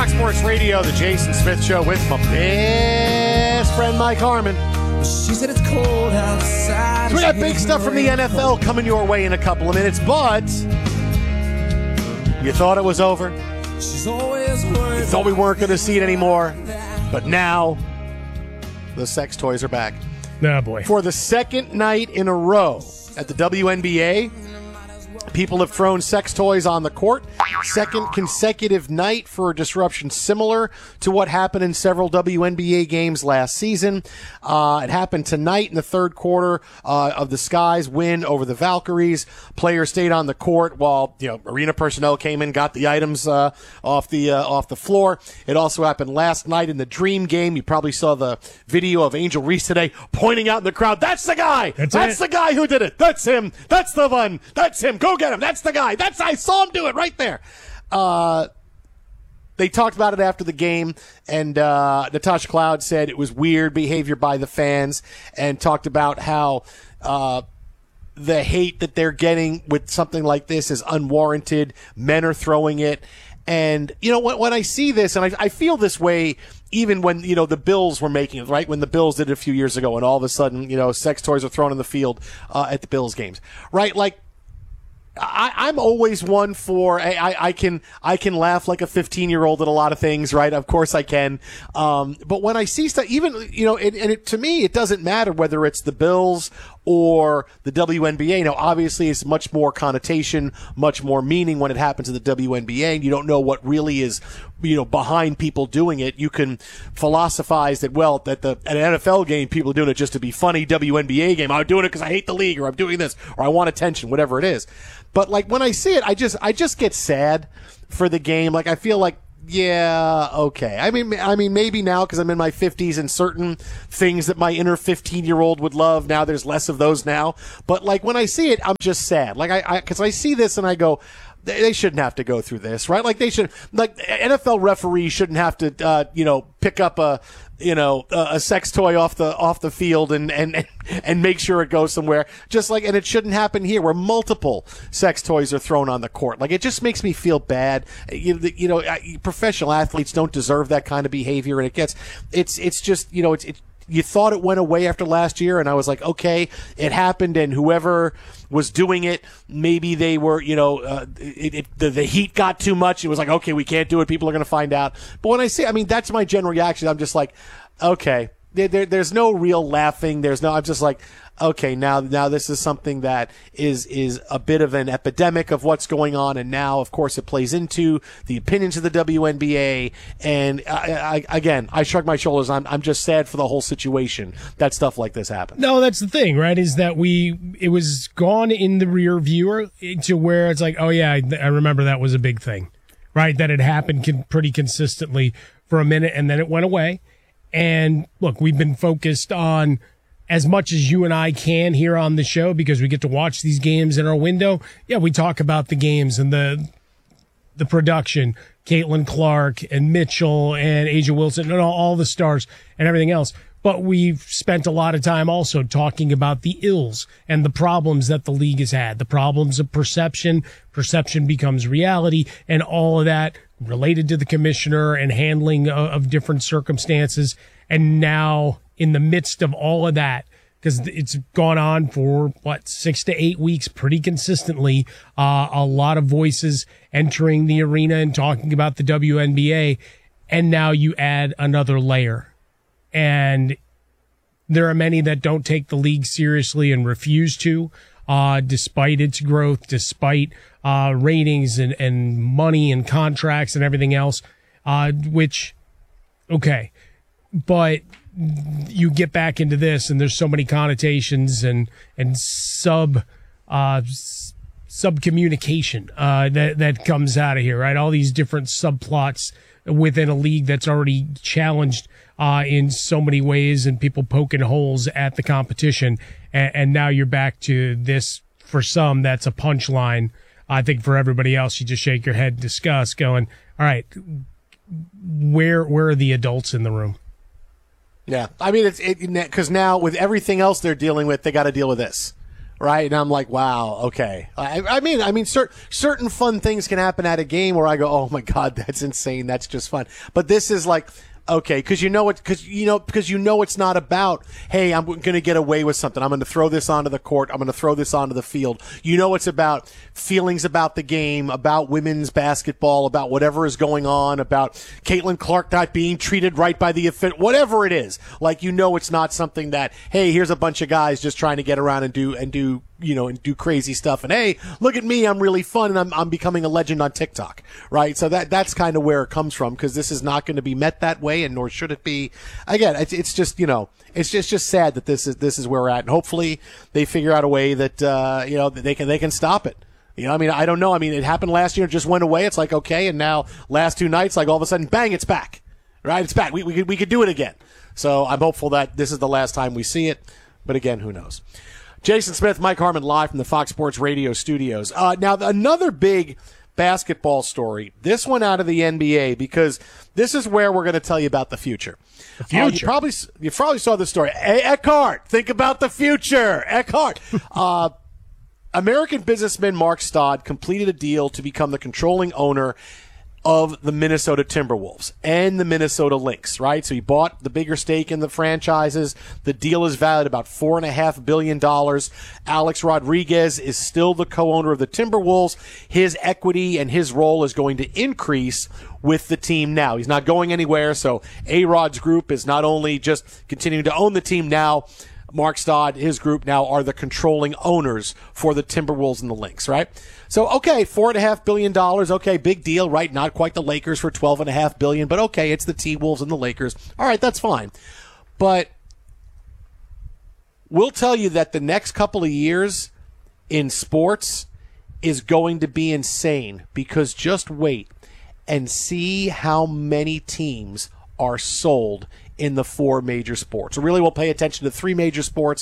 Fox Sports Radio, the Jason Smith Show with my best friend Mike Harmon. She said it's cold outside. So we got big stuff from the NFL coming your way in a couple of minutes, but you thought it was over. She's always worried. You thought we weren't going to see it anymore, but now the sex toys are back. Oh, boy. For the second night in a row at the WNBA, people have thrown sex toys on the court. Second consecutive night for a disruption similar to what happened in several WNBA games last season. It happened tonight in the third quarter of the Skies' win over the Valkyries. Players stayed on the court while arena personnel came in, got the items off the floor. It also happened last night in the Dream game. You probably saw the video of Angel Reese today pointing out in the crowd, "That's the guy! That's the guy who did it! That's him! That's the one! That's him! Go get him! That's the guy! I saw him do it right there!" They talked about it after the game, and Natasha Cloud said it was weird behavior by the fans, and talked about how the hate that they're getting with something like this is unwarranted. Men are throwing it. And, when I see this, and I feel this way even when, the Bills were making it, right? When the Bills did it a few years ago, and all of a sudden, sex toys are thrown in the field at the Bills games, right? Like, I'm always one for I can laugh like a 15-year-old at a lot of things, right? Of course I can. But when I see stuff, even to me, it doesn't matter whether it's the Bills or the WNBA. Now, obviously, it's much more connotation, much more meaning when it happens to the WNBA, and you don't know what really is behind people doing it. You can philosophize that at an NFL game, people are doing it just to be funny. WNBA game, I'm doing it because I hate the league, or I'm doing this, or I want attention, whatever it is. But like when I see it, I just get sad for the game. Like I feel like, yeah, okay. I mean, maybe now because I'm in my 50s and certain things that my inner 15-year-old would love, now there's less of those now. But like when I see it, I'm just sad. Like because I see this and I go, they shouldn't have to go through this, right? Like NFL referees shouldn't have to, pick up a sex toy off the field and make sure it goes somewhere. And it shouldn't happen here where multiple sex toys are thrown on the court. Like it just makes me feel bad. Professional athletes don't deserve that kind of behavior, and it's just you thought it went away after last year, and I was like, okay, it happened, and whoever was doing it, maybe they were, the heat got too much. It was like, okay, we can't do it. People are going to find out. But when I see, that's my general reaction. I'm just like, okay, there's no real laughing. I'm just like, okay, now this is something that is a bit of an epidemic of what's going on, and now, of course, it plays into the opinions of the WNBA. And I shrug my shoulders. I'm just sad for the whole situation that stuff like this happens. No, that's the thing, right? Is that it was gone in the rear viewer to where it's like, oh yeah, I remember that was a big thing, right? That it happened pretty consistently for a minute, and then it went away. And look, we've been focused on as much as you and I can here on the show because we get to watch these games in our window. Yeah, we talk about the games and the production, Caitlin Clark and Mitchell and Asia Wilson and all the stars and everything else. But we've spent a lot of time also talking about the ills and the problems that the league has had, the problems of perception. Perception becomes reality, and all of that related to the commissioner and handling of different circumstances. And now, in the midst of all of that, because it's gone on for 6 to 8 weeks pretty consistently, a lot of voices entering the arena and talking about the WNBA, and now you add another layer. And there are many that don't take the league seriously and refuse to, despite its growth, despite ratings and money and contracts and everything else, which, okay, but you get back into this and there's so many connotations and sub-communication that comes out of here, right? All these different subplots within a league that's already challenged in so many ways, and people poking holes at the competition. And now you're back to this. For some, that's a punchline. I think for everybody else, you just shake your head and discuss, going, all right, where are the adults in the room? Yeah, it's because now with everything else they're dealing with, they got to deal with this, right? And I'm like, wow, okay. I mean, certain fun things can happen at a game where I go, oh my God, that's insane. That's just fun. But this is like, okay, because you know it's not about, hey, I'm going to get away with something. I'm going to throw this onto the court. I'm going to throw this onto the field. You know, it's about feelings about the game, about women's basketball, about whatever is going on, about Caitlin Clark not being treated right by the official, whatever it is. Like, you know, it's not something that, hey, here's a bunch of guys just trying to get around and do crazy stuff. And hey, look at me, I'm really fun, and I'm becoming a legend on TikTok, right? So that's kind of where it comes from, because this is not going to be met that way, and nor should it be. Again, it's just, it's just sad that this is where we're at, and hopefully they figure out a way that they can stop it. I mean, I don't know. I mean, it happened last year, it just went away. It's like, okay, and now last 2 nights, like all of a sudden, bang, it's back, right? It's back. We could do it again. So I'm hopeful that this is the last time we see it, but again, who knows? Jason Smith, Mike Harmon, live from the Fox Sports Radio studios. Now, another big basketball story, this one out of the NBA, because this is where we're going to tell you about the future. The future. You probably saw this story. Hey, Eckhart, think about the future. Eckhart. American businessman Mark Stodd completed a deal to become the controlling owner of the Minnesota Timberwolves and the Minnesota Lynx, right? So he bought the bigger stake in the franchises. The deal is valued about $4.5 billion. Alex Rodriguez is still the co-owner of the Timberwolves. His equity and his role is going to increase with the team now. He's not going anywhere, so A-Rod's group is not only just continuing to own the team now, Mark Stodd, his group now are the controlling owners for the Timberwolves and the Lynx, right? So, okay, $4.5 billion. Okay, big deal, right? Not quite the Lakers for $12.5 billion, but okay, it's the T-Wolves and the Lakers. All right, that's fine. But we'll tell you that the next couple of years in sports is going to be insane, because just wait and see how many teams are sold in the 4 major sports. So really, we'll pay attention to 3 major sports,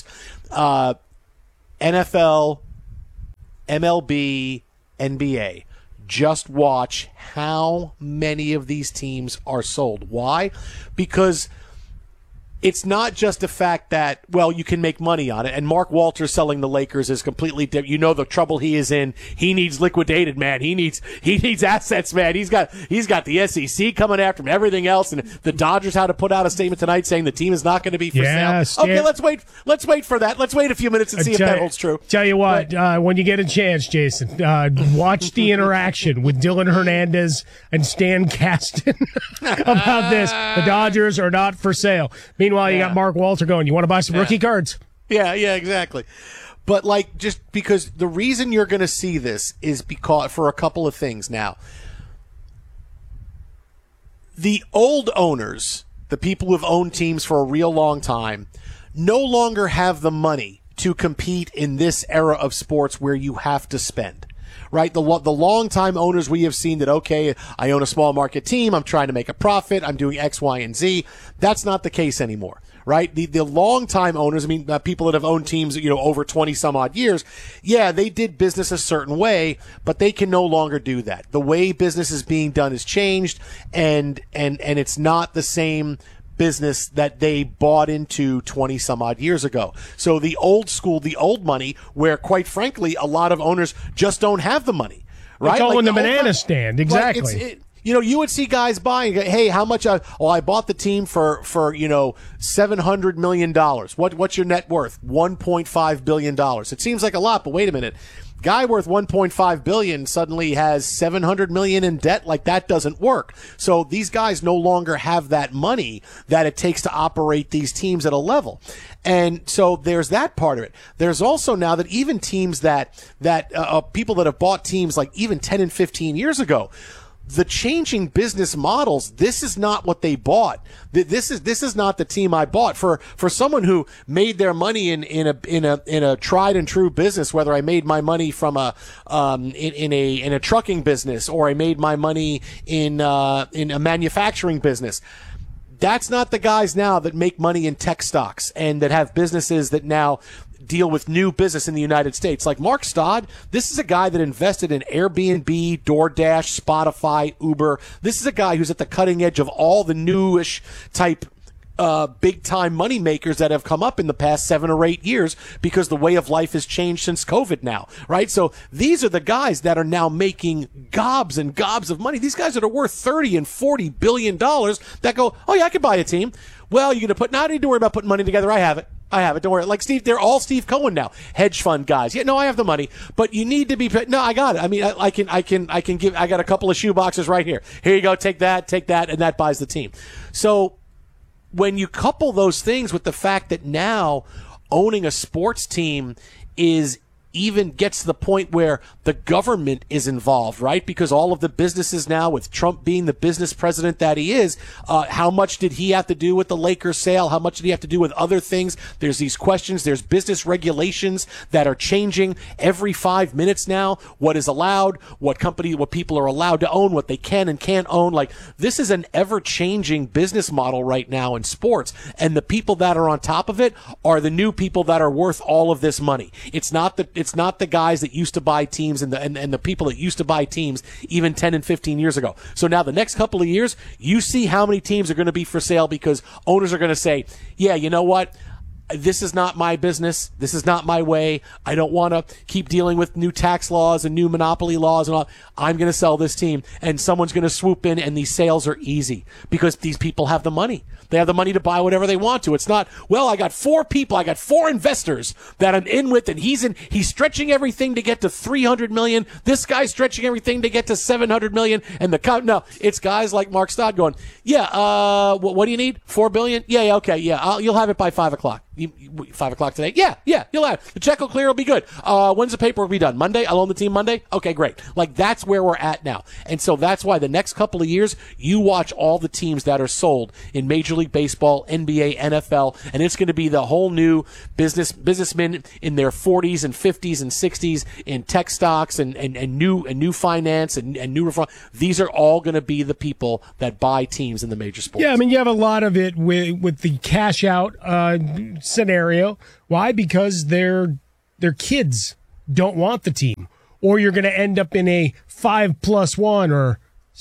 NFL, MLB, NBA. Just watch how many of these teams are sold. Why? Because it's not just the fact that, well, you can make money on it. And Mark Walters selling the Lakers is completely different. You know the trouble he is in. He needs liquidated, man. He needs assets, man. He's got the SEC coming after him, everything else. And the Dodgers had to put out a statement tonight saying the team is not going to be for sale. Okay, let's wait for that. Let's wait a few minutes and see if that holds true. Tell you what, when you get a chance, Jason, watch the interaction with Dylan Hernandez and Stan Kasten about this. The Dodgers are not for sale. Meanwhile, you got Mark Walter going, you want to buy some rookie cards? Yeah, exactly. But just because the reason you're going to see this is because for a couple of things now. The old owners, the people who have owned teams for a real long time, no longer have the money to compete in this era of sports where you have to spend. Right, the long-time owners, we have seen that, okay, I own a small market team, I'm trying to make a profit, I'm doing X, Y, and Z. That's not the case anymore, right? The long-time owners, I mean, people that have owned teams, over 20-some-odd years, yeah, they did business a certain way, but they can no longer do that. The way business is being done has changed, and it's not the same business that they bought into 20 some odd years ago. So the old school, the old money, where quite frankly a lot of owners just don't have the money, right? It's all in the banana stand, exactly. You would see guys buying, hey, how much? I bought the team for $700 million. What's your net worth? $1.5 billion. It seems like a lot, but wait a minute. Guy worth $1.5 billion suddenly has $700 million in debt. Like, that doesn't work. So these guys no longer have that money that it takes to operate these teams at a level. And so there's that part of it. There's also now that even teams that people that have bought teams like even 10 and 15 years ago, the changing business models, this is not what they bought. This is not the team I bought. For someone who made their money in a tried and true business, whether I made my money from in a trucking business or I made my money in a manufacturing business, that's not the guys now that make money in tech stocks and that have businesses that now deal with new business in the United States. Like Mark Stodd, this is a guy that invested in Airbnb, DoorDash, Spotify, Uber. This is a guy who's at the cutting edge of all the newish type big-time money makers that have come up in the past 7 or 8 years because the way of life has changed since COVID now, right? So these are the guys that are now making gobs and gobs of money. These guys that are worth $30 and $40 billion that go, oh, yeah, I could buy a team. Well, you're going to put, now I don't need to worry about putting money together. I have it. Don't worry. Like Steve, they're all Steve Cohen now, hedge fund guys. Yeah, no, I have the money, but you need to be. No, I got it. I mean, I can give. I got a couple of shoe boxes right here. Here you go. Take that, and that buys the team. So when you couple those things with the fact that now owning a sports team is even gets to the point where the government is involved, right? Because all of the businesses now, with Trump being the business president that he is, how much did he have to do with the Lakers sale? How much did he have to do with other things? There's these questions. There's business regulations that are changing every 5 minutes now. What is allowed, what people are allowed to own, what they can and can't own. Like, this is an ever-changing business model right now in sports. And the people that are on top of it are the new people that are worth all of this money. It's not the guys that used to buy teams and the people that used to buy teams even 10 and 15 years ago. So now the next couple of years, you see how many teams are going to be for sale because owners are going to say, yeah, you know what? This is not my business. This is not my way. I don't want to keep dealing with new tax laws and new monopoly laws and all. I'm going to sell this team, and someone's going to swoop in, and these sales are easy because these people have the money. They have the money to buy whatever they want to. It's not, well, I got 4 people, I got 4 investors that I'm in with, and he's stretching everything to get to $300 million. This guy's stretching everything to get to $700 million, and no, it's guys like Mark Stodd going, yeah, what do you need? $4 billion? Yeah, okay, yeah, you'll have it by 5 o'clock. 5 o'clock today? Yeah, you'll have it. The check will clear, it'll be good. When's the paperwork be done? Monday? I'll own the team Monday? Okay, great. Like, that's where we're at now. And so that's why the next couple of years, you watch all the teams that are sold in Major League Baseball, NBA, NFL, and it's going to be the whole new businessmen in their 40s and 50s and 60s in tech stocks and new finance and new reform. These are all going to be the people that buy teams in the major sports. Yeah, I mean, you have a lot of it with the cash out scenario. Why? Because their kids don't want the team, or you're going to end up in a 5+1 or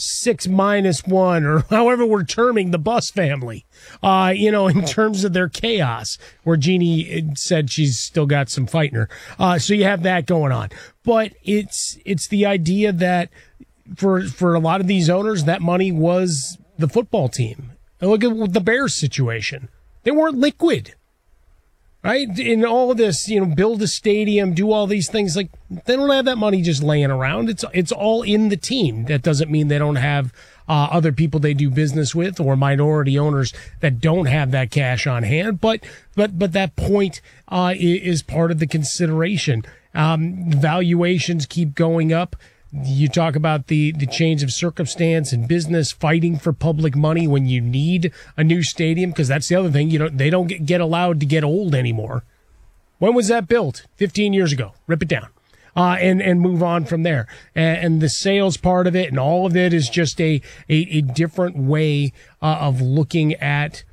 6-1 or however we're terming the Bus family. In terms of their chaos, where Jeannie said she's still got some fight in her. So you have that going on, but it's the idea that for a lot of these owners, that money was the football team. And look at the Bears situation. They weren't liquid. Right? In all of this, build a stadium, do all these things. Like, they don't have that money just laying around. It's all in the team. That doesn't mean they don't have other people they do business with or minority owners that don't have that cash on hand. But that point is part of the consideration. Valuations keep going up. You talk about the change of circumstance and business fighting for public money when you need a new stadium, because that's the other thing. They don't get allowed to get old anymore. When was that built? 15 years ago. Rip it down. And move on from there. And the sales part of it and all of it is just a different way of looking at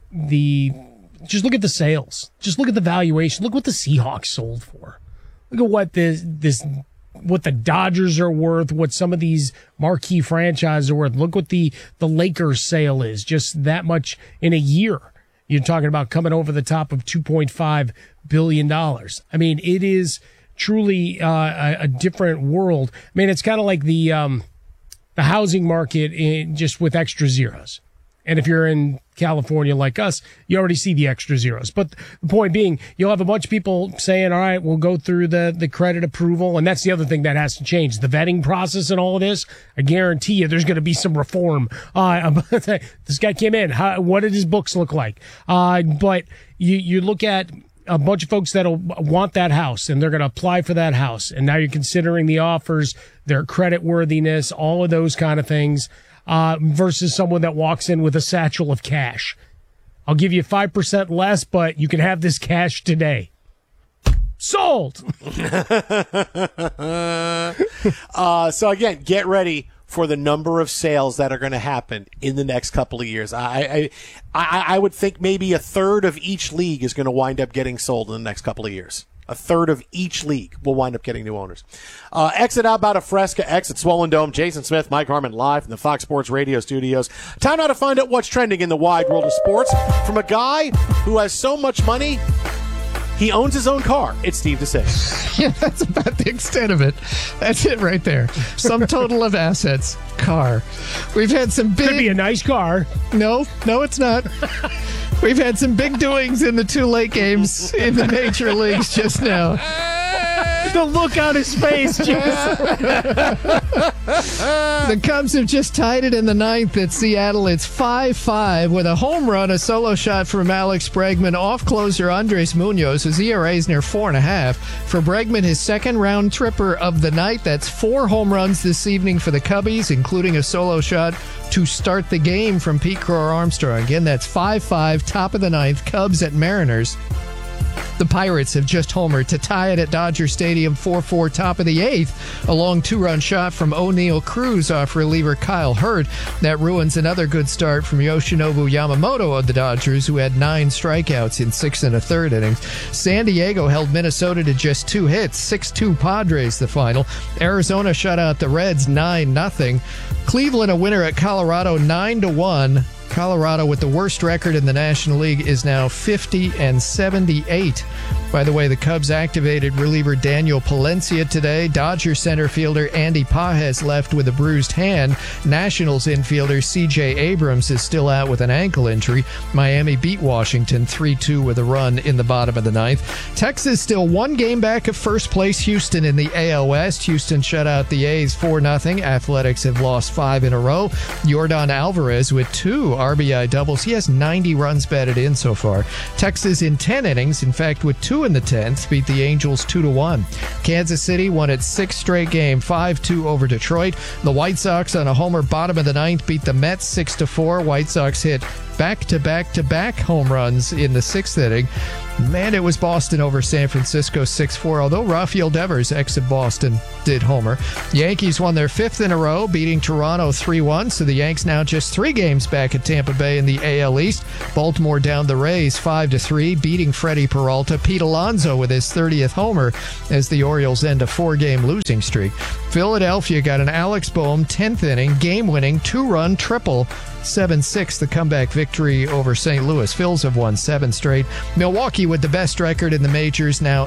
just look at the sales. Just look at the valuation. Look what the Seahawks sold for. Look at what what the Dodgers are worth, what some of these marquee franchises are worth. Look what the Lakers sale is, just that much in a year. You're talking about coming over the top of $2.5 billion. I mean, it is truly a different world. I mean, it's kind of like the housing market just with extra zeros. And if you're in California like us, you already see the extra zeros. But the point being, you'll have a bunch of people saying, all right, we'll go through the credit approval. And that's the other thing that has to change. The vetting process and all of this, I guarantee you there's going to be some reform. This guy came in. What did his books look like? But you look at a bunch of folks that'll want that house and they're going to apply for that house. And now you're considering the offers, their credit worthiness, all of those kind of things. Versus someone that walks in with a satchel of cash. I'll give you 5% less, but you can have this cash today. Sold! So again, get ready for the number of sales that are going to happen in the next couple of years. I would think maybe a third of each league is going to wind up getting sold in the next couple of years. A third of each league will wind up getting new owners. Exit out about a Fresca, exit Swollen Dome. Jason Smith, Mike Harmon, live from the Fox Sports Radio studios. Time now to find out what's trending in the wide world of sports from a guy who has so much money he owns his own car. It's Steve DeSalle. Yeah, that's about the extent of it. That's it right there. Sum total of assets, car. We've had some big... Could be a nice car. No, it's not. We've had some big doings in the two late games in the major leagues just now. The look on his face, Jess. The Cubs have just tied it in the ninth at Seattle. It's 5-5 with a home run, a solo shot from Alex Bregman off closer Andres Munoz, whose ERA is near 4.5. For Bregman, his second round tripper of the night. That's 4 home runs this evening for the Cubbies, including a solo shot to start the game from Pete Crow-Armstrong. Again, that's 5-5, top of the ninth, Cubs at Mariners. The Pirates have just homered to tie it at Dodger Stadium 4-4, top of the eighth. A long 2-run shot from O'Neal Cruz off reliever Kyle Hurt. That ruins another good start from Yoshinobu Yamamoto of the Dodgers, who had 9 strikeouts in 6 1/3 innings. San Diego held Minnesota to just 2 hits, 6-2 Padres the final. Arizona shut out the Reds 9-0. Cleveland a winner at Colorado 9-1. Colorado, with the worst record in the National League, is now 50-78. By the way, the Cubs activated reliever Daniel Palencia today. Dodger center fielder Andy Pages left with a bruised hand. Nationals infielder C.J. Abrams is still out with an ankle injury. Miami beat Washington 3-2 with a run in the bottom of the ninth. Texas still 1 game back of first place Houston in the AL West. Houston shut out the A's 4-0. Athletics have lost 5 in a row. Yordan Alvarez with 2 RBI doubles. He has 90 runs batted in so far. Texas in 10 innings, in fact with 2 in the 10th, beat the Angels 2-1. Kansas City won its 6th straight game, 5-2 over Detroit. The White Sox on a homer bottom of the ninth beat the Mets 6-4. White Sox hit back-to-back-to-back home runs in the 6th inning. Man, it was Boston over San Francisco 6-4, although Rafael Devers, ex of Boston, did homer. Yankees won their 5th in a row, beating Toronto 3-1, so the Yanks now just 3 games back at Tampa Bay in the AL East. Baltimore downed the Rays 5-3, beating Freddie Peralta. Pete Alonso with his 30th homer as the Orioles end a 4-game losing streak. Philadelphia got an Alex Boehm 10th inning, game-winning 2-run triple. 7-6, the comeback victory over St. Louis. Phils have won 7 straight. Milwaukee with the best record in the majors, now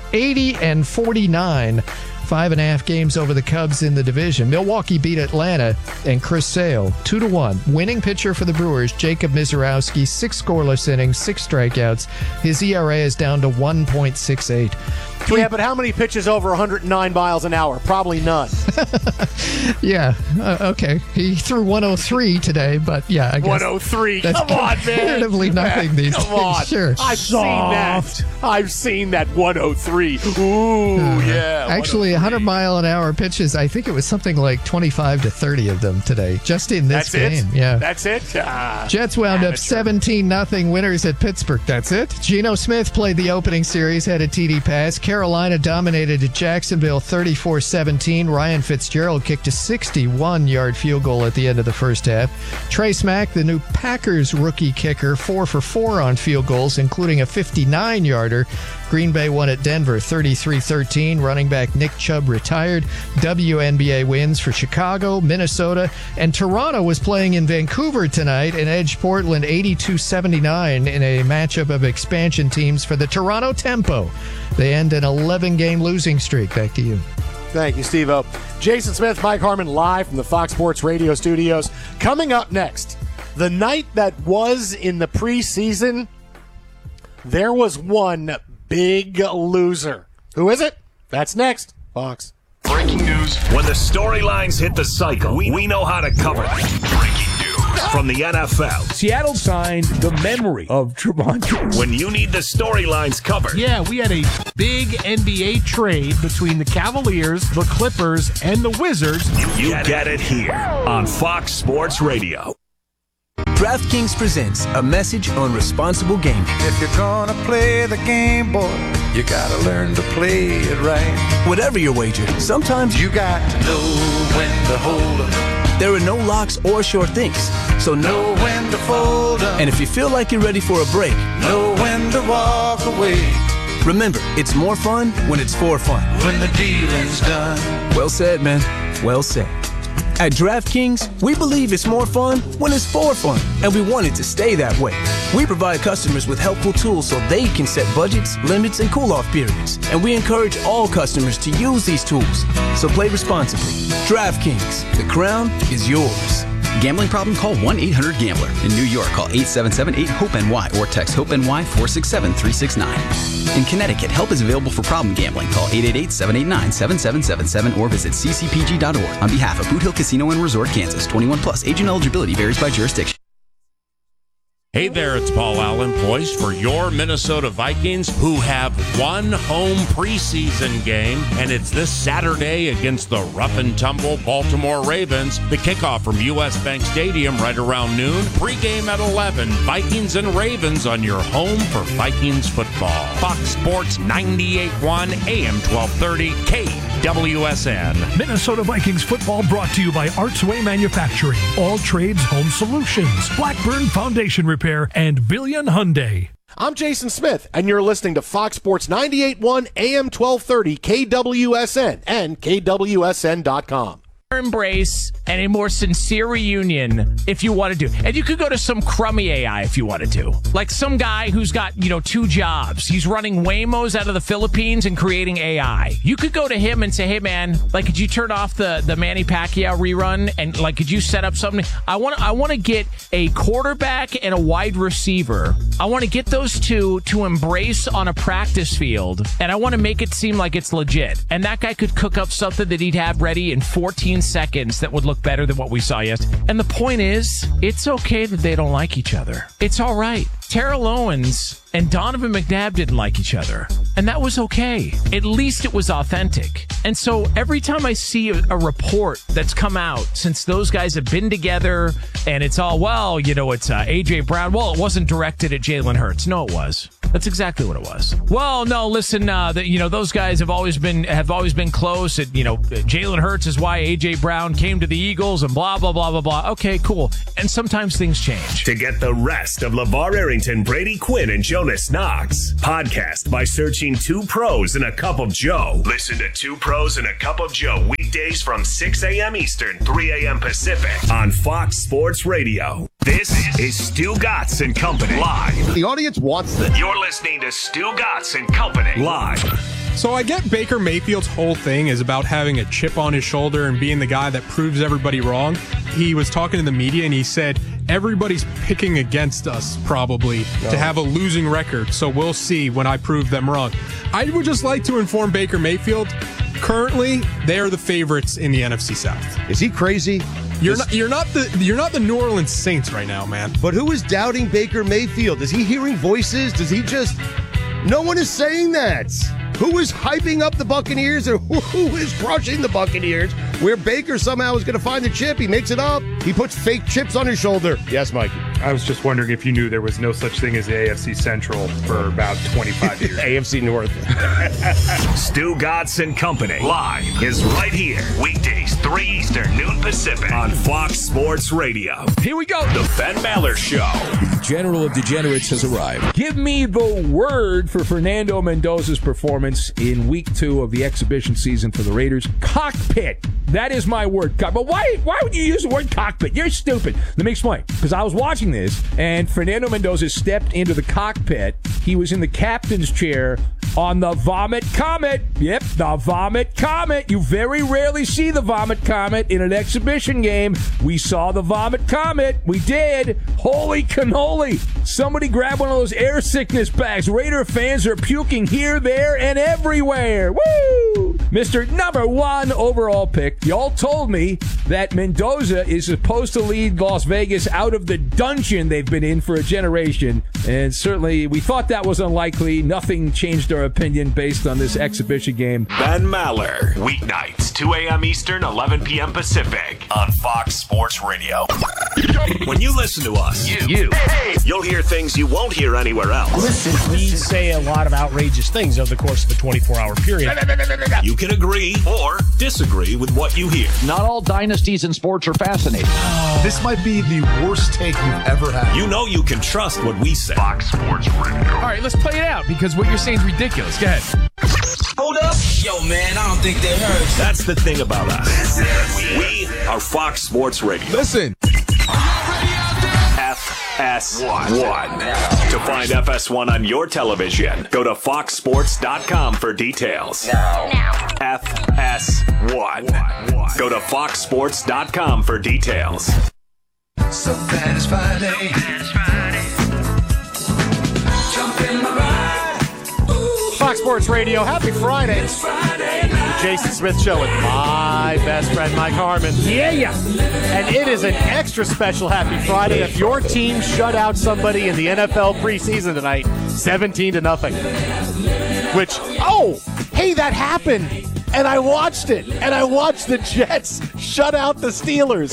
80-49. 5.5 games over the Cubs in the division. Milwaukee beat Atlanta and Chris Sale 2-1. Winning pitcher for the Brewers, Jacob Mizorowski, 6 scoreless innings, 6 strikeouts. His ERA is down to 1.68. Yeah, but how many pitches over 109 miles an hour? Probably none. Yeah, okay. He threw 103 today, but yeah, I guess 103. that's Come on, man. comparatively nothing these days. Come on. Sure. I've seen that 103. Ooh, yeah. Actually, 100-mile-an-hour pitches, I think it was something like 25 to 30 of them today, just in this game. Yeah. That's it? Jets wound up 17-0 winners at Pittsburgh. That's it. Geno Smith played the opening series, had a TD pass. Carolina dominated at Jacksonville 34-17. Ryan Fitzgerald kicked a 61-yard field goal at the end of the first half. Trace Mack, the new Packers rookie kicker, 4 for 4 on field goals, including a 59-yarder. Green Bay won at Denver 33-13. Running back Nick Chubb retired. WNBA wins for Chicago, Minnesota, and Toronto was playing in Vancouver tonight and edged Portland 82-79 in a matchup of expansion teams for the Toronto Tempo. They end an 11-game losing streak. Back to you. Thank you, Steve-O. Jason Smith, Mike Harmon, live from the Fox Sports Radio studios. Coming up next, the night that was in the preseason, there was one big loser. Who is it? That's next. Fox. Breaking news. When the storylines hit the cycle, we know how to cover them. Breaking news from the NFL. Seattle signed the memory of Trevon. When you need the storylines covered. Yeah, we had a big NBA trade between the Cavaliers, the Clippers, and the Wizards. You get it here on Fox Sports Radio. DraftKings presents a message on responsible gaming. If you're gonna play the game, boy, you gotta learn to play it right. Whatever your wager, sometimes You got to know when to hold 'em, there are no locks or sure things. So know when to fold 'em, And if you feel like you're ready for a break, know when to walk away. Remember, it's more fun when it's for fun. When the dealing's done. Well said, man. Well said. At DraftKings, we believe it's more fun when it's for fun, and we want it to stay that way. We provide customers with helpful tools so they can set budgets, limits, and cool-off periods, and we encourage all customers to use these tools. So play responsibly. DraftKings, the crown is yours. Gambling problem? Call 1-800-GAMBLER. In New York, call 877-8-HOPE-NY or text HOPE-NY 467-369. In Connecticut, help is available for problem gambling. Call 888-789-7777 or visit ccpg.org. On behalf of Boot Hill Casino and Resort, Kansas, 21 plus. Age and eligibility varies by jurisdiction. Hey there, it's Paul Allen, poised for your Minnesota Vikings, who have one home preseason game, and it's this Saturday against the rough-and-tumble Baltimore Ravens. The kickoff from U.S. Bank Stadium right around noon. Pregame at 11. Vikings and Ravens on your home for Vikings football. Fox Sports 98.1 AM 1230 KWSN. Minnesota Vikings football brought to you by Artsway Manufacturing, All Trades Home Solutions, Blackburn Foundation Repair, and Billion Hyundai. I'm Jason Smith, and you're listening to Fox Sports 98.1 AM 1230 KWSN and KWSN.com. Embrace and a more sincere reunion if you want to do. And you could go to some crummy AI if you wanted to. Like some guy who's got, 2 jobs. He's running Waymos out of the Philippines and creating AI. You could go to him and say, hey, man, could you turn off the Manny Pacquiao rerun? And, could you set up something? I want to get a quarterback and a wide receiver. I want to get those two to embrace on a practice field. And I want to make it seem like it's legit. And that guy could cook up something that he'd have ready in 14 seconds that would look better than what we saw yesterday. And the point is, it's okay that they don't like each other. It's all right. Terrell Owens and Donovan McNabb didn't like each other. And that was okay. At least it was authentic. And so every time I see a report that's come out since those guys have been together and it's all, it's A.J. Brown. Well, it wasn't directed at Jalen Hurts. No, it was. That's exactly what it was. Well, no, listen, those guys have always been close. Jalen Hurts is why A.J. Brown came to the Eagles and blah, blah, blah, blah, blah. Okay, cool. And sometimes things change. To get the rest of LeVar Arrington, Brady Quinn, and Jonas Knox, podcast by searching 2 Pros and a Cup of Joe. Listen to 2 Pros and a Cup of Joe weekdays from 6 a.m. Eastern, 3 a.m. Pacific on Fox Sports Radio. This is Stu Gatz and Company live. The audience wants this. You're listening to Stu Gatz and Company live. So I get Baker Mayfield's whole thing is about having a chip on his shoulder and being the guy that proves everybody wrong. He was talking to the media and he said, everybody's picking against us probably to have a losing record. So we'll see when I prove them wrong. I would just like to inform Baker Mayfield, currently they are the favorites in the NFC South. Is he crazy? You're not the New Orleans Saints right now, man. But who is doubting Baker Mayfield? Is he hearing voices? Does he just... No one is saying that. Who is hyping up the Buccaneers or who is crushing the Buccaneers? Where Baker somehow is going to find the chip. He makes it up. He puts fake chips on his shoulder. Yes, Mikey. I was just wondering if you knew there was no such thing as the AFC Central for about 25 years. AFC North. Stu Gatz and Company live is right here. Weekdays, 3 Eastern, noon Pacific on Fox Sports Radio. Here we go. The Ben Maller Show. The General of Degenerates has arrived. Give me the word for Fernando Mendoza's performance in week 2 of the exhibition season for the Raiders. Cockpit. That is my word. But why would you use the word cockpit? You're stupid. Let me explain. Because I was watching this, and Fernando Mendoza stepped into the cockpit. He was in the captain's chair on the Vomit Comet. Yep, the Vomit Comet. You very rarely see the Vomit Comet in an exhibition game. We saw the Vomit Comet. We did. Holy cannoli. Somebody grab one of those air sickness bags. Raider fans are puking here, there, and everywhere. Woo! Mr. Number 1 overall pick. Y'all told me that Mendoza is supposed to lead Las Vegas out of the dungeon they've been in for a generation. And certainly we thought that was unlikely. Nothing changed our opinion based on this exhibition game. Ben Maller. Weeknights, 2 a.m. Eastern, 11 p.m. Pacific on Fox Sports Radio. When you listen to us, you'll hear things you won't hear anywhere else. We say a lot of outrageous things over the course of a 24-hour period. You can agree or disagree with what you hear. Not all dynasties in sports are fascinating. This might be the worst take you've ever had. You know you can trust what we say. Fox Sports Radio. All right, let's play it out because what you're saying is ridiculous. Go ahead. Hold up. Yo, man, I don't think they heard. That's the thing about us. We are Fox Sports Radio. Listen. FS1. To find FS1 on your television, go to foxsports.com for details. Now. FS1. Go to foxsports.com for details. So glad it's Friday. Jump in my ride. Fox Sports Radio, happy Friday. It's Friday. The Jason Smith Show with my best friend, Mike Harmon. Yeah. And it is an extra special happy Friday if your team shut out somebody in the NFL preseason tonight, 17-0. Which, hey, that happened. And I watched it. And I watched the Jets shut out the Steelers,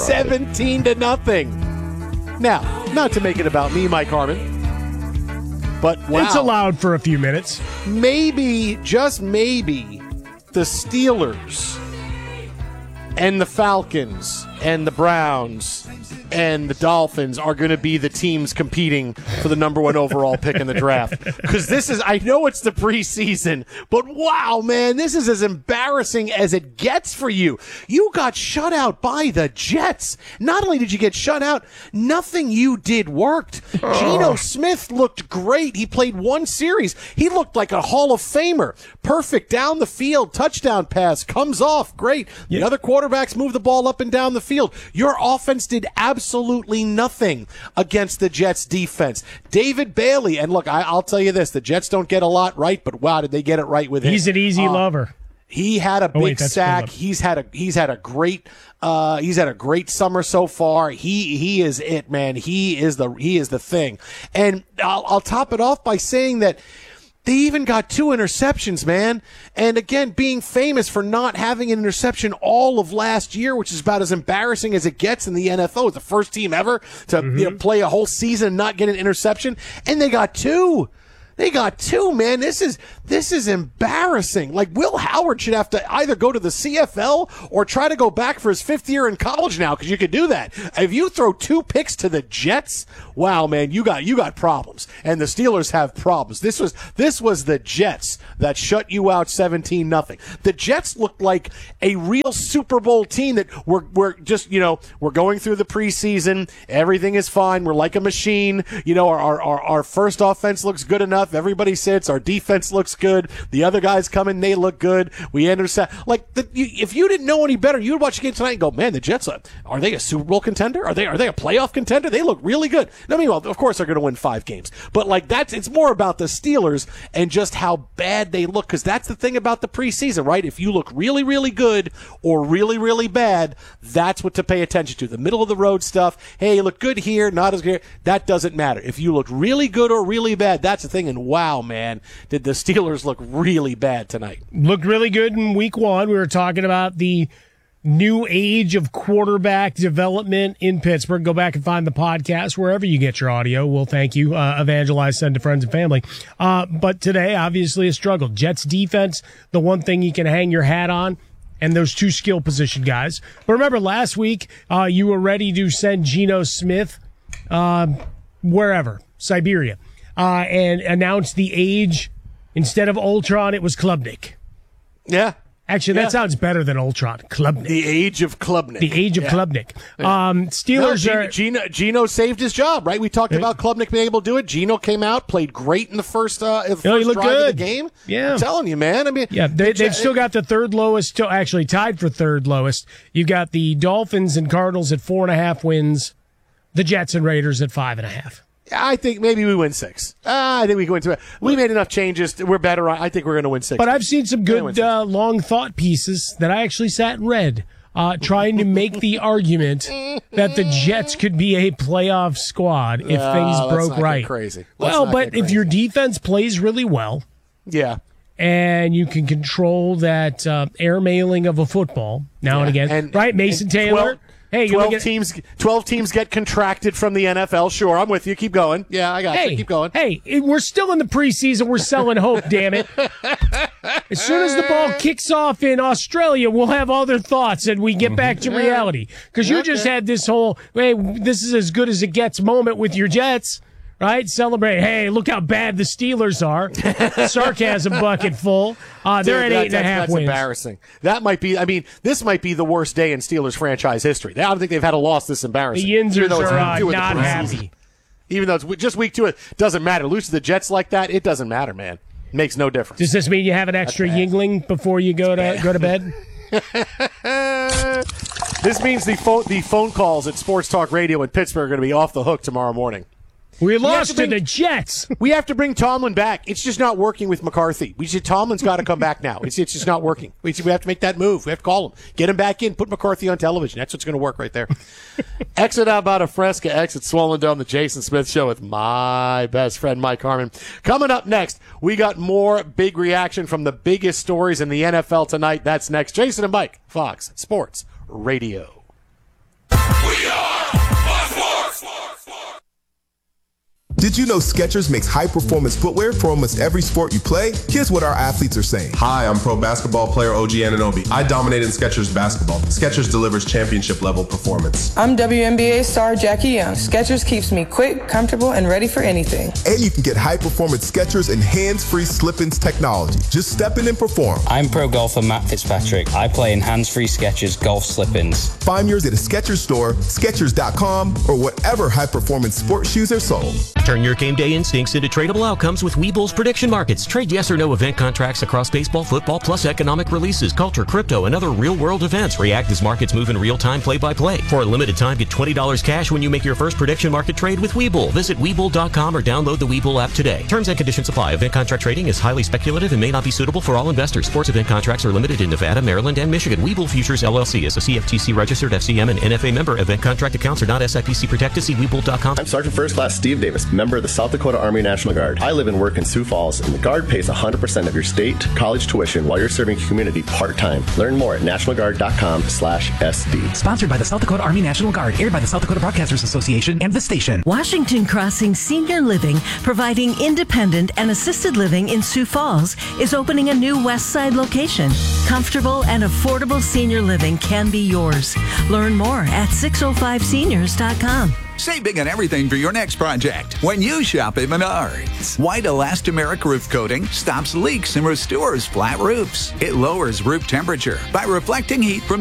17-0. Now, not to make it about me, Mike Harmon. But wow. It's allowed for a few minutes. Maybe, just maybe, the Steelers and the Falcons and the Browns and the Dolphins are going to be the teams competing for the number 1 overall pick in the draft. Because this is, I know it's the preseason, but wow, man, this is as embarrassing as it gets for you. You got shut out by the Jets. Not only did you get shut out, nothing you did worked. Geno Smith looked great. He played one series. He looked like a Hall of Famer. Perfect down the field, touchdown pass, comes off, great. The other quarterbacks move the ball up and down the field. Your offense did absolutely nothing against the Jets defense. David Bailey, and look, I'll tell you this, the Jets don't get a lot right, but wow, did they get it right with him. He's an easy lover. He had a big sack. He's had a great summer so far. He is it, man. He is the thing. And I'll top it off by saying that they even got 2 interceptions, man. And again, being famous for not having an interception all of last year, which is about as embarrassing as it gets in the NFL. It's the first team ever to play a whole season and not get an interception. And they got 2. They got 2, man. This is embarrassing. Like, Will Howard should have to either go to the CFL or try to go back for his 5th year in college now, because you could do that. If you throw 2 picks to the Jets, wow, man, you got problems. And the Steelers have problems. This was the Jets that shut you out 17-0. The Jets looked like a real Super Bowl team that we're just, we're going through the preseason. Everything is fine. We're like a machine. Our first offense looks good enough. Everybody sits. Our defense looks good. The other guys come in. They look good. We intercept. If you didn't know any better, you would watch the game tonight and go, man, the Jets, are they a Super Bowl contender? Are they a playoff contender? They look really good. I mean, well, of course they're going to win 5 games. But it's more about the Steelers and just how bad they look, because that's the thing about the preseason, right? If you look really, really good or really, really bad, that's what to pay attention to. The middle of the road stuff, hey, you look good here, not as good, that doesn't matter. If you look really good or really bad, that's the thing. And wow, man, did the Steelers look really bad tonight. Looked really good in week 1. We were talking about the new age of quarterback development in Pittsburgh. Go back and find the podcast wherever you get your audio. We'll thank you. Evangelize, send to friends and family. But today, obviously, a struggle. Jets defense, the one thing you can hang your hat on, and those 2 skill position guys. But remember, last week, you were ready to send Geno Smith wherever, Siberia. And announced the age. Instead of Ultron, it was Klubnik. Yeah. Actually, that sounds better than Ultron. Klubnik. The age of Klubnik. The age of Klubnik. Yeah. Steelers Geno saved his job, right? We talked about Klubnik being able to do it. Geno came out, played great in the first drive of the game. Yeah. I'm telling you, man. I mean, they've still got the third lowest, actually tied for third lowest. You've got the Dolphins and Cardinals at 4.5 wins, the Jets and Raiders at 5.5. I think maybe we win 6. I think we go into it. We made enough changes. We're better. I think we're going to win 6. But I've seen some good long thought pieces that I actually sat and read, trying to make the argument that the Jets could be a playoff squad if things broke right. Crazy. But if your defense plays really well, and you can control that air mailing of a football now and again, right? Mason Taylor. 12 teams get contracted from the NFL. Sure, I'm with you. Keep going. Yeah, I got you. Keep going. Hey, we're still in the preseason. We're selling hope, damn it. As soon as the ball kicks off in Australia, we'll have other thoughts and we get back to reality. Because you just had this whole, hey, this is as good as it gets moment with your Jets, right? Celebrate, hey, look how bad the Steelers are. Sarcasm bucket full. They're at 8.5 that's wins. Embarrassing. That might be, this might be the worst day in Steelers franchise history. I don't think they've had a loss this embarrassing. The Yinzers are not happy. Season. Even though it's just week 2, it doesn't matter. Lose to the Jets like that, it doesn't matter, man. It makes no difference. Does this mean you have an extra Yingling before you go to bed? This means the phone calls at Sports Talk Radio in Pittsburgh are going to be off the hook tomorrow morning. We lost to the Jets. We have to bring Tomlin back. It's just not working with McCarthy. Tomlin's got to come back now. It's just not working. We have to make that move. We have to call him. Get him back in. Put McCarthy on television. That's what's going to work right there. Exit out about a Fresca. Exit Swollen Dome, the Jason Smith Show with my best friend, Mike Harmon. Coming up next, we got more big reaction from the biggest stories in the NFL tonight. That's next. Jason and Mike, Fox Sports Radio. We are Did you know Skechers makes high-performance footwear for almost every sport you play? Here's what our athletes are saying. Hi, I'm pro basketball player OG Anunoby. I dominate in Skechers basketball. Skechers delivers championship-level performance. I'm WNBA star Jackie Young. Skechers keeps me quick, comfortable, and ready for anything. And you can get high-performance Skechers and hands-free slip-ins technology. Just step in and perform. I'm pro golfer Matt Fitzpatrick. I play in hands-free Skechers golf slip-ins. Find yours at a Skechers store, Skechers.com, or whatever high-performance sports shoes are sold. Turn your game day instincts into tradable outcomes with Webull's prediction markets. Trade yes or no event contracts across baseball, football, plus economic releases, culture, crypto, and other real-world events. React as markets move in real time, play-by-play. For a limited time, get $20 cash when you make your first prediction market trade with Webull. Visit Webull.com or download the Webull app today. Terms and conditions apply. Event contract trading is highly speculative and may not be suitable for all investors. Sports event contracts are limited in Nevada, Maryland, and Michigan. Webull Futures LLC is a CFTC registered FCM and NFA member. Event contract accounts are not SIPC protected. See Webull.com. I'm Sergeant First Class Steve Davis, member of the South Dakota Army National Guard. I live and work in Sioux Falls, and the Guard pays 100% of your state college tuition while you're serving community part-time. Learn more at nationalguard.com/SD. Sponsored by the South Dakota Army National Guard, aired by the South Dakota Broadcasters Association and the station. Washington Crossing Senior Living, providing independent and assisted living in Sioux Falls, is opening a new West Side location. Comfortable and affordable senior living can be yours. Learn more at 605seniors.com. Save big on everything for your next project when you shop at Menards. White elastomeric roof coating stops leaks and restores flat roofs. It lowers roof temperature by reflecting heat from